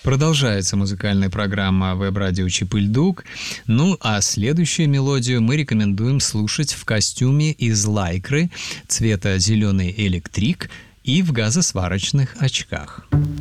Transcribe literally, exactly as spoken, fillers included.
Продолжается музыкальная программа веб-радио «Чипыльдук». Ну, а следующую мелодию мы рекомендуем слушать в костюме из лайкры цвета зеленый электрик и в газосварочных очках.